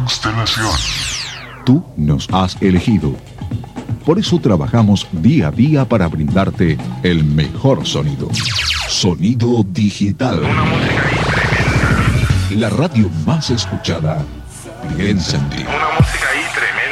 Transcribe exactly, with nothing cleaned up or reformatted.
constelación. Tú nos has elegido. Por eso trabajamos día a día para brindarte el mejor sonido. Sonido digital. Una música ahí tremenda. La radio más escuchada. Piensa en ti. Una música ahí tremenda.